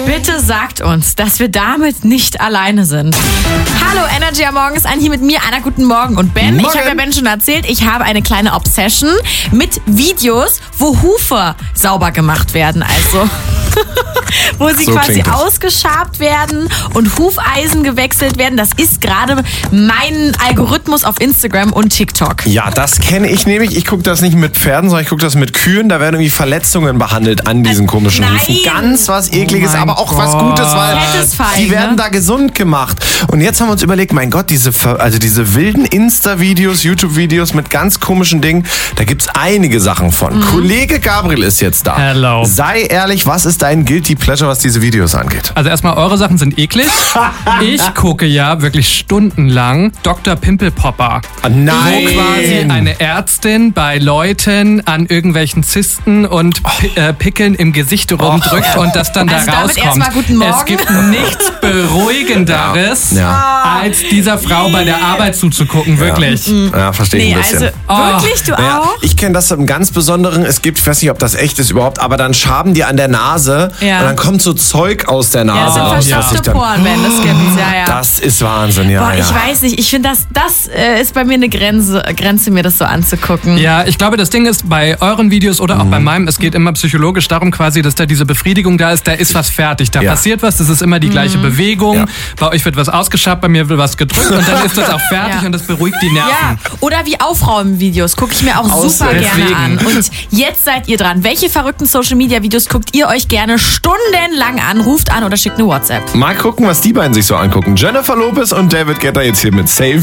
Bitte sagt uns, dass wir damit nicht alleine sind. Hallo, Energy am Morgen ist hier mit mir. Anna, guten Morgen. Und Ben, Morgen. Ich habe ja Ben schon erzählt, ich habe eine kleine Obsession mit Videos, wo Hufe sauber gemacht werden. Also, wo sie So quasi klingt das. ausgeschabt werden und Hufeisen gewechselt werden. Das ist gerade mein Algorithmus auf Instagram und TikTok. Ja, das kenne ich nämlich. Ich gucke das nicht mit Pferden, sondern ich gucke das mit Kühen. Da werden irgendwie Verletzungen behandelt an diesen komischen Nein. Hufen. Ganz was Ekliges, mein aber auch was Gott. Gutes, weil Satisfying, die werden ne? da gesund gemacht. Und jetzt haben wir uns überlegt, mein Gott, diese wilden Insta-Videos, YouTube-Videos mit ganz komischen Dingen, da gibt's einige Sachen von. Kollege Gabriel ist jetzt da. Hello. Sei ehrlich, was ist dein Guilty Pleasure, was diese Videos angeht? Also erstmal, eure Sachen sind eklig. Ich gucke ja wirklich stundenlang Dr. Pimpelpopper. Nein. Wo quasi eine Ärztin bei Leuten an irgendwelchen Zysten und Pickeln im Gesicht rumdrückt und das dann Also da damit rauskommt. erstmal guten Morgen. Es gibt nichts Beruhigenderes, Ja. als dieser Frau bei der Arbeit zuzugucken, wirklich. Ja, verstehe ich Nee, ein bisschen. also wirklich, du Naja, auch? ich kenne das im ganz Besonderen. Es gibt, ich weiß nicht, ob das echt ist überhaupt, aber dann schaben die an der Nase Ja. und dann kommt so Zeug aus der Ja, das Nase sind raus. was sich verstopfte dann- Poren, Ben, das gibt's, ja. Das ist Wahnsinn, ja. Boah, ja. ich weiß nicht, ich finde, das ist bei mir eine Grenze, mir das so anzugucken. Ja, ich glaube, das Ding ist bei euren Videos oder auch bei meinem, es geht immer psychologisch darum quasi, dass da diese Befriedigung da ist, da ist was fertig, da Ja. passiert was, das ist immer die gleiche Bewegung, Ja. bei euch wird was ausgeschabt, bei mir wird was gedrückt und dann ist das auch fertig Ja. und das beruhigt die Nerven. Ja, oder wie Aufräumen-Videos gucke ich mir auch super gerne Deswegen. an. Und jetzt seid ihr dran. Welche verrückten Social-Media-Videos guckt ihr euch gerne stundenlang an? Ruft an oder schickt eine WhatsApp. Mal gucken, was die beiden sich so angucken. Jennifer Lopez und David Guetta jetzt hier mit Save